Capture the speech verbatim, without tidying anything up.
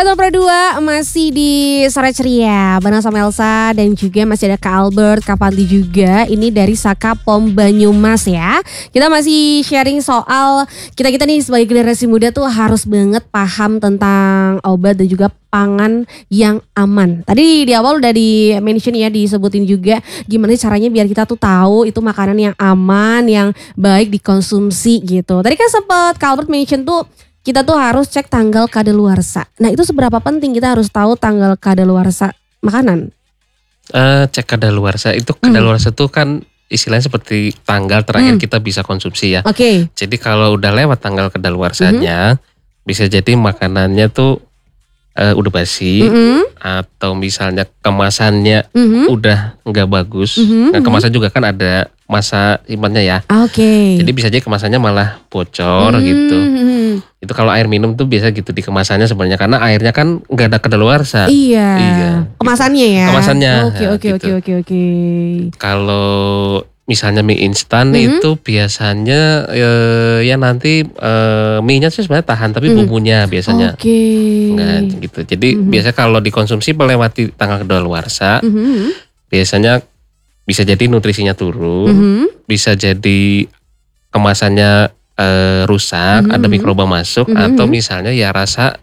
seratus dua masih di Sore Ceria bareng sama Elsa dan juga masih ada Kak Albert, Kak Fadli juga. Ini dari Saka Pom Banyumas ya. Kita masih sharing soal kita-kita nih sebagai generasi muda tuh harus banget paham tentang obat dan juga pangan yang aman. Tadi di awal udah di mention ya, disebutin juga gimana caranya biar kita tuh tahu itu makanan yang aman, yang baik dikonsumsi gitu. Tadi kan sempat Kak Albert mention tuh kita tuh harus cek tanggal kadaluarsa. Nah itu seberapa penting kita harus tahu tanggal kadaluarsa makanan? Uh, cek kadaluarsa itu kadaluarsa hmm. tuh kan istilahnya seperti tanggal terakhir hmm. kita bisa konsumsi ya. Oke. Okay. Jadi kalau udah lewat tanggal kadaluarsanya, mm-hmm. bisa jadi makanannya tuh uh, udah basi mm-hmm. atau misalnya kemasannya mm-hmm. udah nggak bagus. Mm-hmm. Nah kemasan juga kan ada masa simpannya ya. Oke. Okay. Jadi bisa jadi kemasannya malah bocor mm-hmm. gitu. Itu kalau air minum tuh biasa gitu di kemasannya sebenarnya karena airnya kan nggak ada kadaluarsa. Iya. Iya. Kemasannya ya. Kemasannya. Oke oke oke oke oke. Kalau misalnya mie instan mm-hmm. itu biasanya e, ya nanti e, mie-nya sih sebenarnya tahan tapi mm. bumbunya biasanya. Oke. Okay. Enggak gitu. Jadi mm-hmm. biasanya kalau dikonsumsi melewati tanggal kadaluarsa, mm-hmm. biasanya bisa jadi nutrisinya turun, mm-hmm. bisa jadi kemasannya e, rusak, mm-hmm. ada mikroba masuk, mm-hmm. atau misalnya ya rasa